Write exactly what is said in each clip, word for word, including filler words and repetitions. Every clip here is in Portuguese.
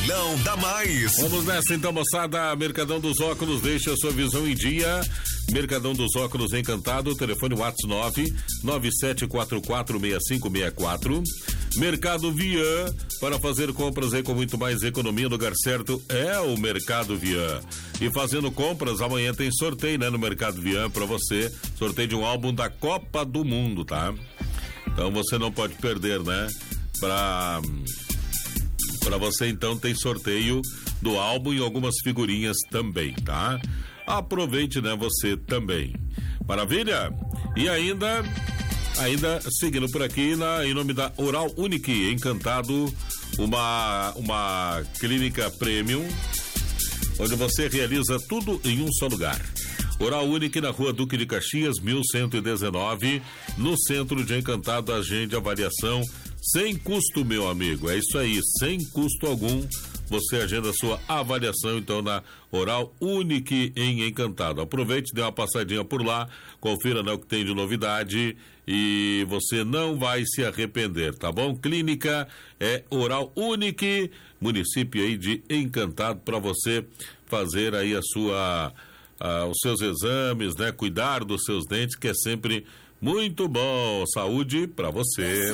Não dá mais. Vamos nessa então, moçada. Mercadão dos Óculos, deixa a sua visão em dia. Mercadão dos Óculos Encantado, telefone WhatsApp nove nove sete quatro quatro seis cinco seis quatro. Mercado Vian, para fazer compras aí com muito mais economia, no lugar certo é o Mercado Vian. E fazendo compras, amanhã tem sorteio, né, no Mercado Vian para você, sorteio de um álbum da Copa do Mundo, tá? Então você não pode perder, né? Pra... Para você, então, tem sorteio do álbum e algumas figurinhas também, tá? Aproveite, né, você também. Maravilha? E ainda, ainda seguindo por aqui, na, em nome da Oral Unique, Encantado, uma, uma clínica premium, onde você realiza tudo em um só lugar. Oral Unique, na rua Duque de Caxias, mil cento e dezenove, no centro de Encantado. Agende avaliação sem custo, meu amigo. É isso aí, sem custo algum. Você agenda a sua avaliação, então, na Oral Unique em Encantado. Aproveite, dê uma passadinha por lá, confira, né, o que tem de novidade e você não vai se arrepender, tá bom? Clínica é Oral Unique, município aí de Encantado, para você fazer aí a sua, a, os seus exames, né? Cuidar dos seus dentes, que é sempre muito bom. Saúde para você.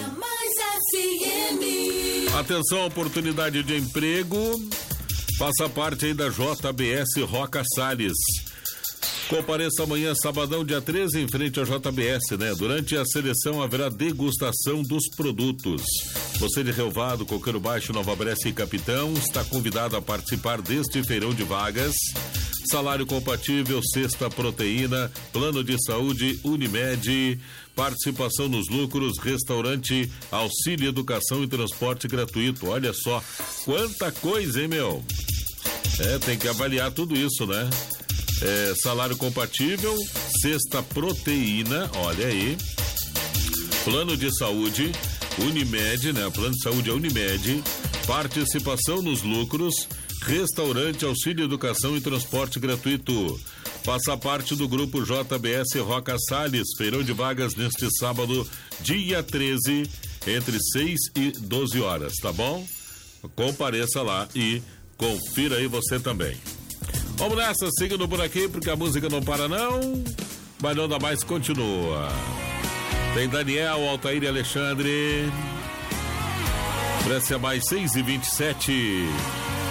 Atenção, oportunidade de emprego. Faça parte aí da J B S Roca Salles. Compareça amanhã, sabadão, dia treze, em frente à J B S, né? Durante a seleção haverá degustação dos produtos. Você de Relvado, Coqueiro Baixo, Nova Brécia e Capitão está convidado a participar deste feirão de vagas. Salário compatível, cesta proteína, plano de saúde Unimed, participação nos lucros, restaurante, auxílio, educação e transporte gratuito. Olha só, quanta coisa, hein, meu? É, tem que avaliar tudo isso, né? É, salário compatível, cesta proteína, olha aí, plano de saúde Unimed, né? Plano de saúde é Unimed, participação nos lucros, restaurante, auxílio, educação e transporte gratuito. Faça parte do grupo J B S Roca Salles, feirão de vagas neste sábado, dia treze, entre seis e doze horas, tá bom? Compareça lá e confira aí você também. Vamos nessa, seguindo por aqui, porque a música não para não, mas não dá mais, continua. Tem Daniel, Altair e Alexandre. Preste a mais seis e vinte e sete.